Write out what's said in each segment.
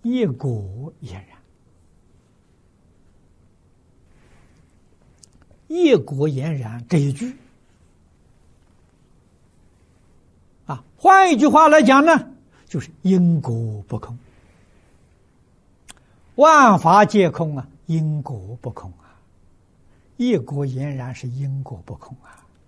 业果俨然。业果俨然这一句啊，换一句话来讲呢，就是因果不空，万法皆空啊，因果不空啊，业果俨然是因果不空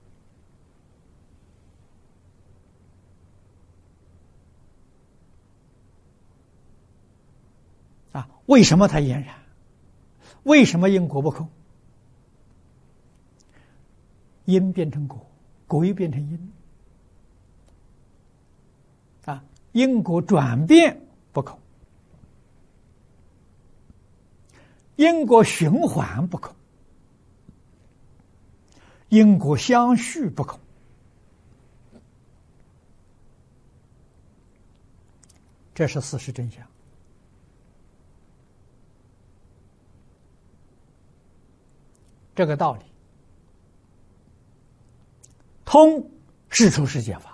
啊。为什么它俨然？为什么因果不空？因变成果，果又变成因啊，因果转变不空，因果循环不空，因果相续不空。这是事实真相。这个道理通世出世间法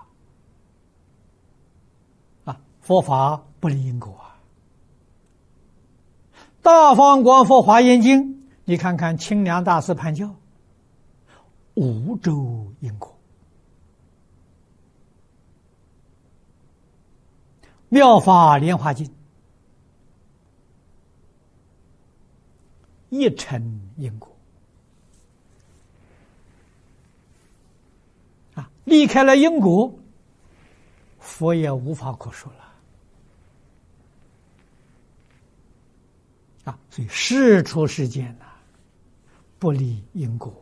啊，佛法不离因果啊。大方广佛华严经，你看看清凉大师判教，五洲因果。妙法莲华经，一尘因果啊，离开了因果，佛也无法可说了啊。所以事出世间呐，不离因果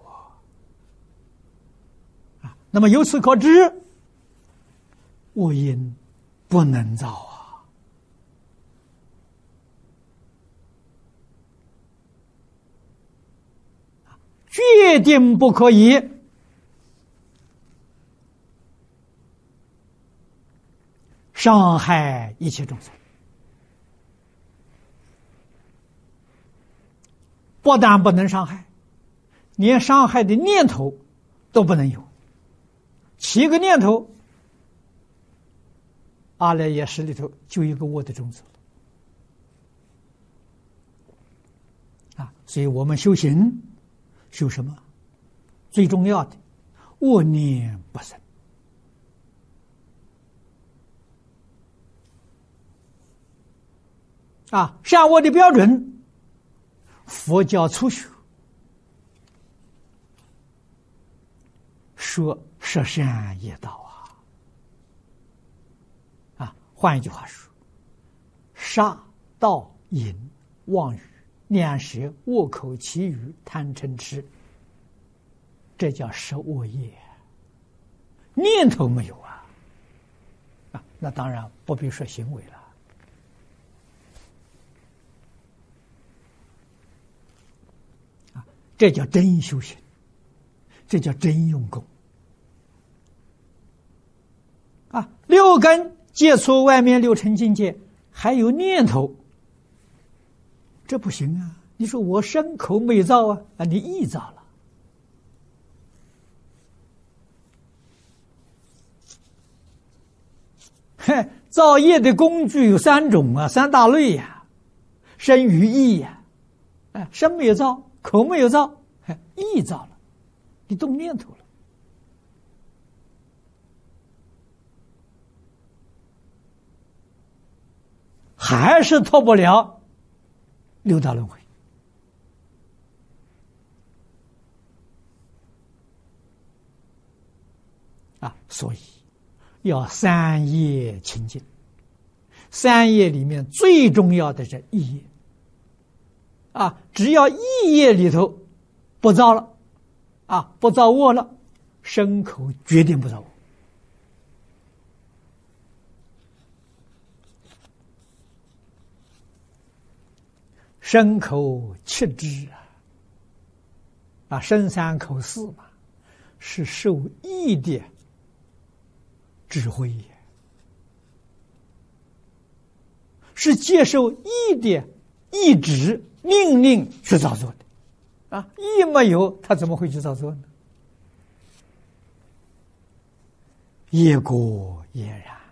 啊。那么由此可知，无因不能造啊，决定不可以伤害一切众生。不但不能伤害，连伤害的念头都不能有。7个念头，阿赖耶识里头就一个我的种子啊。所以我们修行修什么？最重要的，恶念不生啊。善恶的标准，佛教初学说十善业道啊。换一句话说，杀盗淫妄语两舌恶口绮语贪嗔痴，这叫十恶业，念头没有啊。那当然不必说行为了啊。这叫真修行，这叫真用功啊。6根接触外面6尘境界，还有念头，这不行啊。你说我身口没造啊，你意造了。造业的工具有3种啊，3大类呀，身语意呀。身没有造，口没有造，意造了，你动念头了。还是脱不了6道轮回啊。所以要3业清净。3业里面最重要的是意业啊。只要意业里头不造了啊，不造恶了，身口决定不造恶。身口七智啊，身3口4嘛，是受意的智慧，是接受意的意志命令去造作的啊。意没有，他怎么会去造作呢？业果俨然。